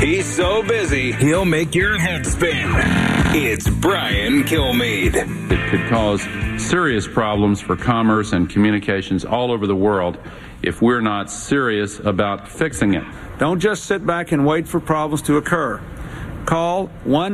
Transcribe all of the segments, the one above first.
He's so busy, he'll make your head spin. It's Brian Kilmeade. It could cause serious problems for commerce and communications all over the world if we're not serious about fixing it. Don't just sit back and wait for problems to occur. Call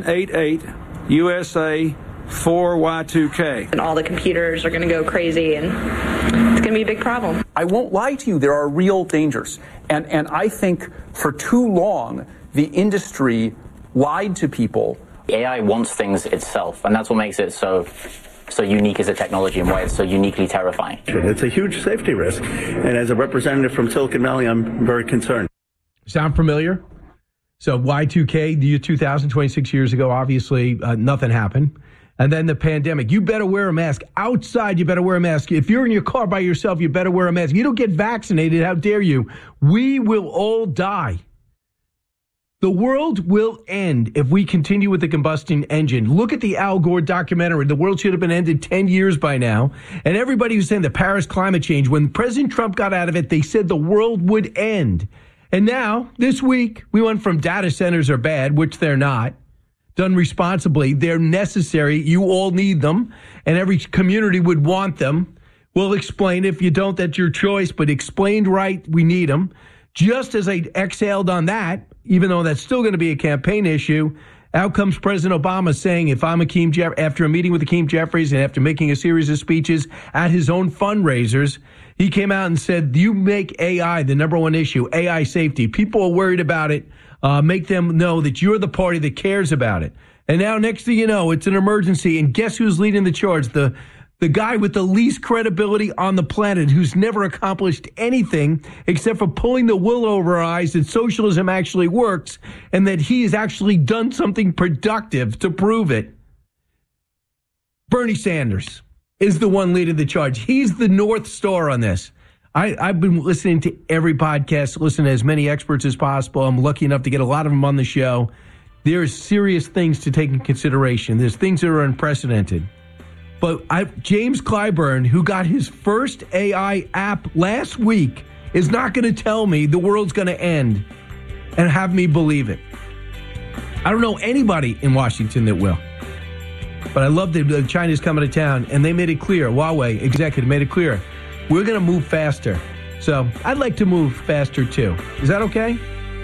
1-888-USA-4Y2K. And all the computers are going to go crazy, and it's going to be a big problem. I won't lie to you, there are real dangers. And I think for too long, the industry lied to people. AI wants things itself, and that's what makes it so unique as a technology and why it's so uniquely terrifying. It's a huge safety risk, and as a representative from Silicon Valley, I'm very concerned. Sound familiar? So Y2K, the year 2000, 26 years ago, obviously nothing happened. And then the pandemic. You better wear a mask. Outside, you better wear a mask. If you're in your car by yourself, you better wear a mask. You don't get vaccinated, how dare you? We will all die. The world will end if we continue with the combustion engine. Look at the Al Gore documentary. The world should have been ended 10 years by now. And everybody was saying the Paris climate change. When President Trump got out of it, they said the world would end. And now, this week, we went from data centers are bad, which they're not, done responsibly. They're necessary. You all need them. And every community would want them. We'll explain. If you don't, that's your choice. But explained right, we need them. Just as I exhaled on that, even though that's still going to be a campaign issue, out comes President Obama saying, if I'm after a meeting with Hakeem Jeffries and after making a series of speeches at his own fundraisers, he came out and said, you make AI the number one issue, AI safety. People are worried about it. Make them know that you're the party that cares about it. And now, next thing you know, it's an emergency. And guess who's leading the charge? The guy with the least credibility on the planet, who's never accomplished anything except for pulling the wool over our eyes that socialism actually works and that he has actually done something productive to prove it. Bernie Sanders is the one leading the charge. He's the North Star on this. I've been listening to every podcast, listen to as many experts as possible. I'm lucky enough to get a lot of them on the show. There's serious things to take in consideration. There's things that are unprecedented. But James Clyburn, who got his first AI app last week, is not going to tell me the world's going to end and have me believe it. I don't know anybody in Washington that will. But I love that China's coming to town, and they made it clear, Huawei executive made it clear, we're going to move faster. So I'd like to move faster, too. Is that okay?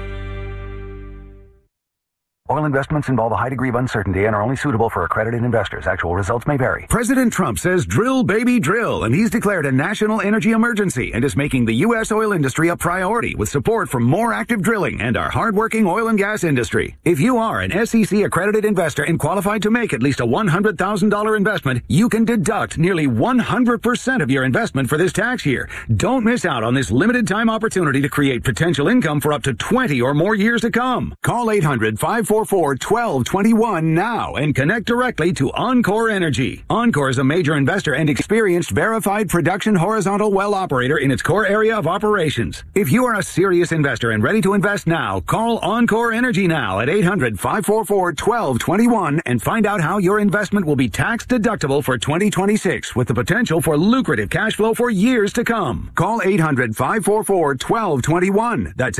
Oil investments involve a high degree of uncertainty and are only suitable for accredited investors. Actual results may vary. President Trump says drill, baby, drill, and he's declared a national energy emergency and is making the U.S. oil industry a priority with support for more active drilling and our hardworking oil and gas industry. If you are an SEC accredited investor and qualified to make at least a $100,000 investment, you can deduct nearly 100% of your investment for this tax year. Don't miss out on this limited time opportunity to create potential income for up to 20 or more years to come. Call 800-544-1221 now and connect directly to Encore Energy. Encore is a major investor and experienced verified production horizontal well operator in its core area of operations. If you are a serious investor and ready to invest now, call Encore Energy now at 800-544-1221 and find out how your investment will be tax deductible for 2026 with the potential for lucrative cash flow for years to come. Call 800-544-1221. That's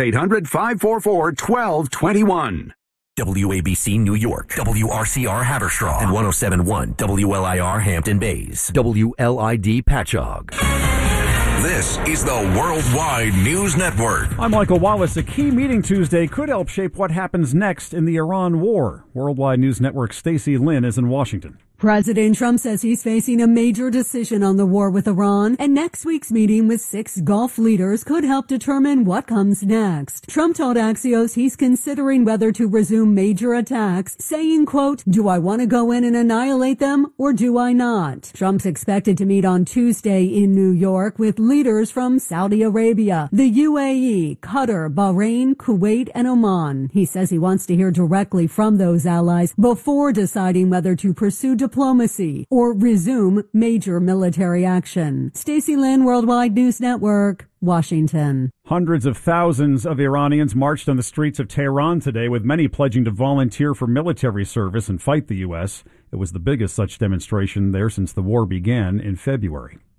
800-544-1221. WABC New York, WRCR Haverstraw, and 107.1 WLIR Hampton Bays, WLID Patchogue. This is the Worldwide News Network. I'm Michael Wallace. A key meeting Tuesday could help shape what happens next in the Iran war. Worldwide News Network Stacey Lynn is in Washington. President Trump says he's facing a major decision on the war with Iran, and next week's meeting with 6 Gulf leaders could help determine what comes next. Trump told Axios he's considering whether to resume major attacks, saying, quote, "Do I want to go in and annihilate them, or do I not?" Trump's expected to meet on Tuesday in New York with leaders from Saudi Arabia, the UAE, Qatar, Bahrain, Kuwait, and Oman. He says he wants to hear directly from those allies before deciding whether to pursue diplomacy or resume major military action. Stacey Lynn, Worldwide News Network, Washington. Hundreds of thousands of Iranians marched on the streets of Tehran today, with many pledging to volunteer for military service and fight the U.S. It was the biggest such demonstration there since the war began in February.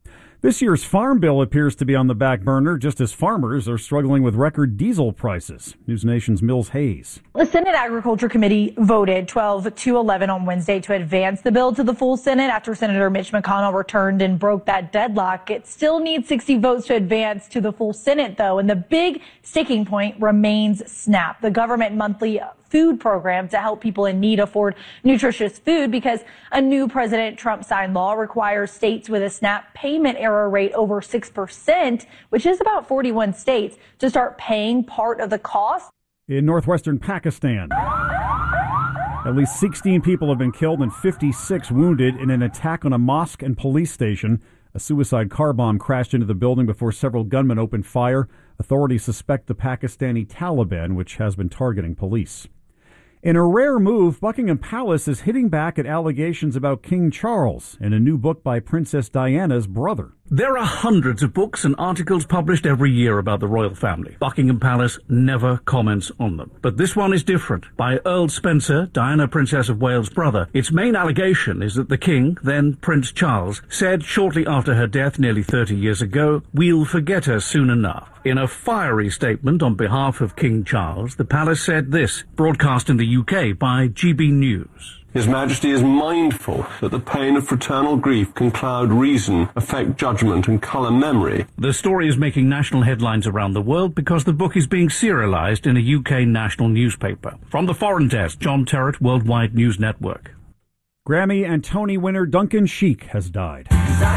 This year's farm bill appears to be on the back burner, just as farmers are struggling with record diesel prices. News Nation's Mills Hayes. The Senate Agriculture Committee voted 12-11 on Wednesday to advance the bill to the full Senate after Senator Mitch McConnell returned and broke that deadlock. It still needs 60 votes to advance to the full Senate, though, and the big sticking point remains SNAP, the government monthly food program to help people in need afford nutritious food, because a new President Trump-signed law requires states with a SNAP payment error rate over 6%, which is about 41 states, to start paying part of the cost. In northwestern Pakistan, at least 16 people have been killed and 56 wounded in an attack on a mosque and police station. A suicide car bomb crashed into the building before several gunmen opened fire. Authorities suspect the Pakistani Taliban, which has been targeting police. In a rare move, Buckingham Palace is hitting back at allegations about King Charles in a new book by Princess Diana's brother. There are hundreds of books and articles published every year about the royal family. Buckingham Palace never comments on them. But this one is different. By Earl Spencer, Diana, Princess of Wales' brother. Its main allegation is that the king, then Prince Charles, said shortly after her death nearly 30 years ago, "We'll forget her soon enough." In a fiery statement on behalf of King Charles, the palace said this, broadcast in the UK by GB News. His Majesty is mindful that the pain of fraternal grief can cloud reason, affect judgment, and colour memory. The story is making national headlines around the world because the book is being serialised in a UK national newspaper. From the Foreign Desk, John Terrett, Worldwide News Network. Grammy and Tony winner Duncan Sheik has died.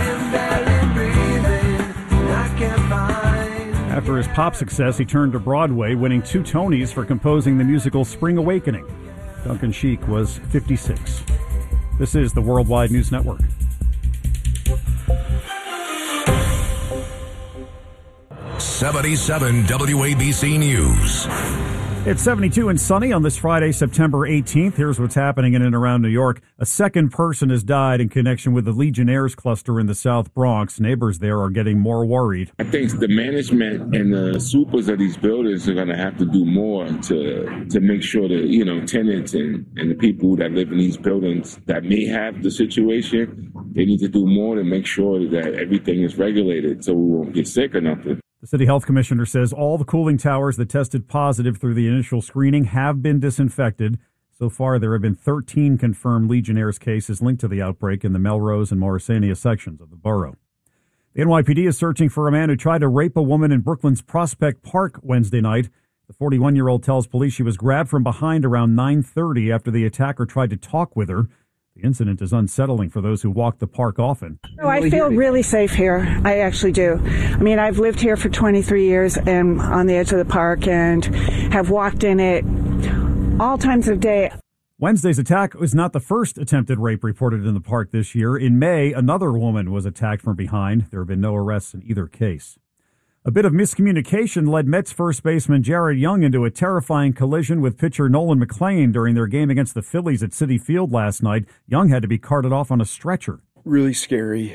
After his pop success, he turned to Broadway, winning 2 Tonys for composing the musical Spring Awakening. Duncan Sheik was 56. This is the Worldwide News Network. '77 WABC News. It's 72 and sunny on this Friday, September 18th. Here's what's happening in and around New York. A second person has died in connection with the Legionnaires cluster in the South Bronx. Neighbors there are getting more worried. I think the management and the supers of these buildings are going to have to do more to make sure that, tenants and the people that live in these buildings that may have the situation, they need to do more to make sure that everything is regulated so we won't get sick or nothing. The city health commissioner says all the cooling towers that tested positive through the initial screening have been disinfected. So far, there have been 13 confirmed Legionnaires cases linked to the outbreak in the Melrose and Morrisania sections of the borough. The NYPD is searching for a man who tried to rape a woman in Brooklyn's Prospect Park Wednesday night. The 41-year-old tells police she was grabbed from behind around 9:30 after the attacker tried to talk with her. The incident is unsettling for those who walk the park often. Oh, I feel really safe here. I actually do. I mean, I've lived here for 23 years and on the edge of the park and have walked in it all times of day. Wednesday's attack was not the first attempted rape reported in the park this year. In May, another woman was attacked from behind. There have been no arrests in either case. A bit of miscommunication led Mets first baseman Jared Young into a terrifying collision with pitcher Nolan McLean during their game against the Phillies at Citi Field last night. Young had to be carted off on a stretcher. Really scary.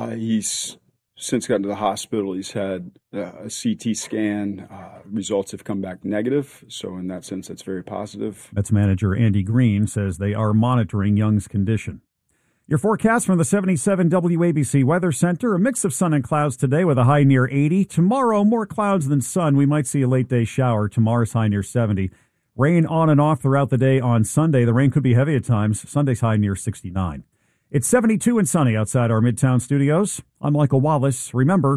He's since gotten to the hospital. He's had a CT scan. Results have come back negative. So in that sense, that's very positive. Mets manager Andy Green says they are monitoring Young's condition. Your forecast from the 77 WABC Weather Center, a mix of sun and clouds today with a high near 80. Tomorrow, more clouds than sun. We might see a late day shower. Tomorrow's high near 70. Rain on and off throughout the day on Sunday. The rain could be heavy at times. Sunday's high near 69. It's 72 and sunny outside our Midtown studios. I'm Michael Wallace. Remember,